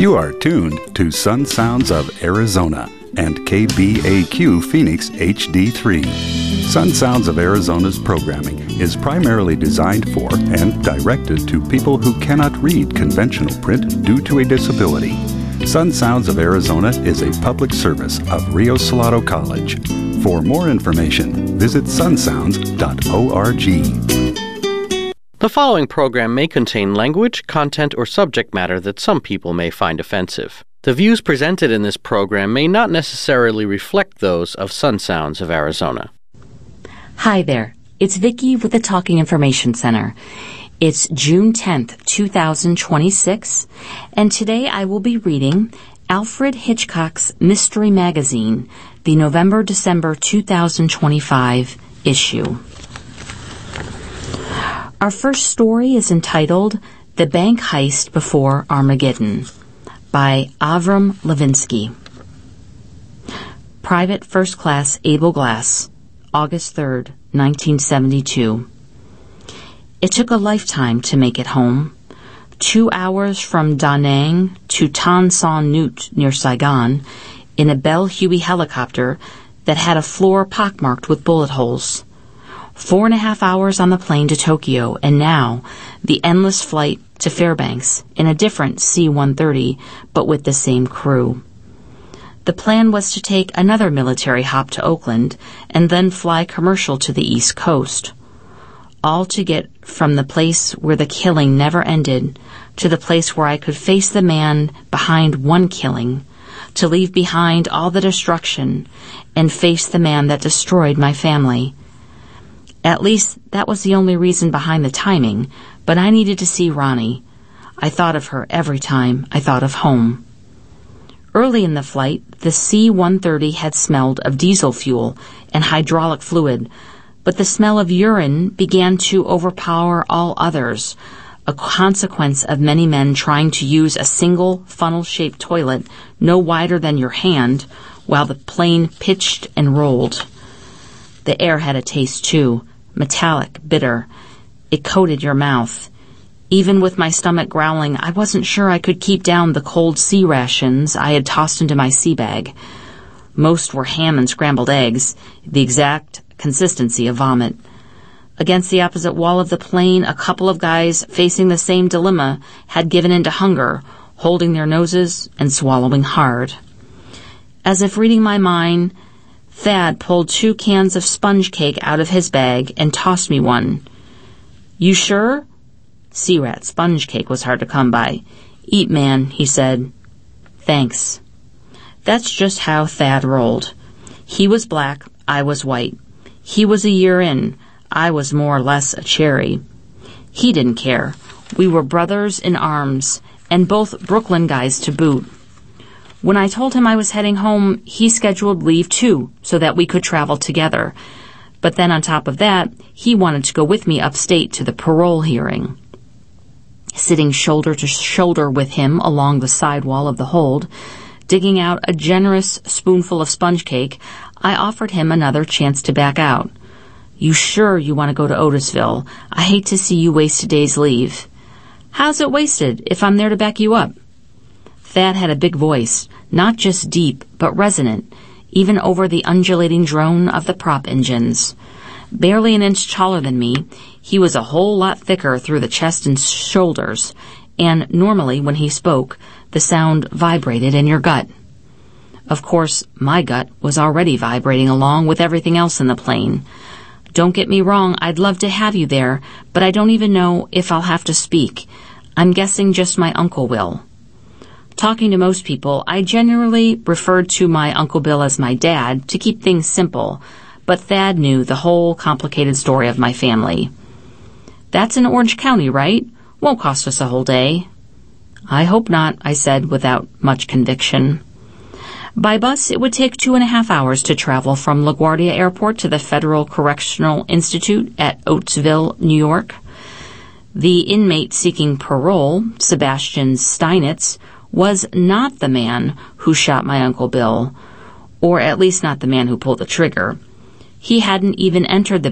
You are tuned to Sun Sounds of Arizona and KBAQ Phoenix HD3. Sun Sounds of Arizona's programming is primarily designed for and directed to people who cannot read conventional print due to a disability. Sun Sounds of Arizona is a public service of Rio Salado College. For more information, visit sunsounds.org. The following program may contain language, content, or subject matter that some people may find offensive. The views presented in this program may not necessarily reflect those of Sun Sounds of Arizona. Hi there, it's Vicki with the Talking Information Center. It's June 10th, 2026, and today I will be reading Alfred Hitchcock's Mystery Magazine, the November-December 2025 issue. Our first story is entitled The Bank Heist Before Armageddon by Avram Levinsky. Private First Class Abel Glass, August 3rd, 1972. It took a lifetime to make it home. 2 hours from Da Nang to Tan Son Nhut near Saigon in a Bell Huey helicopter that had a floor pockmarked with bullet holes. 4.5 hours on the plane to Tokyo, and now the endless flight to Fairbanks in a different C-130, but with the same crew. The plan was to take another military hop to Oakland and then fly commercial to the East Coast, all to get from the place where the killing never ended to the place where I could face the man behind one killing, to leave behind all the destruction and face the man that destroyed my family. At least that was the only reason behind the timing, but I needed to see Ronnie. I thought of her every time I thought of home. Early in the flight, the C-130 had smelled of diesel fuel and hydraulic fluid, but the smell of urine began to overpower all others, a consequence of many men trying to use a single funnel-shaped toilet no wider than your hand while the plane pitched and rolled. The air had a taste too, metallic, bitter. It coated your mouth. Even with my stomach growling, I wasn't sure I could keep down the cold sea rations I had tossed into my sea bag. Most were ham and scrambled eggs, the exact consistency of vomit. Against the opposite wall of the plane, a couple of guys facing the same dilemma had given in to hunger, holding their noses and swallowing hard. As if reading my mind, Thad pulled 2 cans of sponge cake out of his bag and tossed me one. "You sure?" Sea rat sponge cake was hard to come by. "Eat, man," he said. "Thanks." That's just how Thad rolled. He was black, I was white. He was a year in, I was more or less a cherry. He didn't care. We were brothers in arms, and both Brooklyn guys to boot. When I told him I was heading home, he scheduled leave too, so that we could travel together. But then on top of that, he wanted to go with me upstate to the parole hearing. Sitting shoulder to shoulder with him along the sidewall of the hold, digging out a generous spoonful of sponge cake, I offered him another chance to back out. "You sure you want to go to Otisville? I hate to see you waste a day's leave." "How's it wasted if I'm there to back you up?" Thad had a big voice, not just deep, but resonant, even over the undulating drone of the prop engines. Barely an inch taller than me, he was a whole lot thicker through the chest and shoulders, and normally when he spoke, the sound vibrated in your gut. Of course, my gut was already vibrating along with everything else in the plane. Don't get me wrong, I'd love to have you there, but I don't even know if I'll have to speak. I'm guessing just my uncle will. Talking to most people, I generally referred to my Uncle Bill as my dad to keep things simple, but Thad knew the whole complicated story of my family. "That's in Orange County, right? Won't cost us a whole day." "I hope not," I said without much conviction. By bus, it would take 2.5 hours to travel from LaGuardia Airport to the Federal Correctional Institute at Oatsville, New York. The inmate seeking parole, Sebastian Steinitz, was not the man who shot my Uncle Bill, or at least not the man who pulled the trigger. He hadn't even entered the